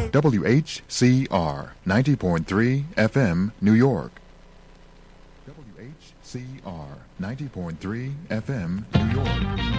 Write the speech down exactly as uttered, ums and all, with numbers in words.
W H C R ninety point three F M, New York. W H C R ninety point three F M, New York.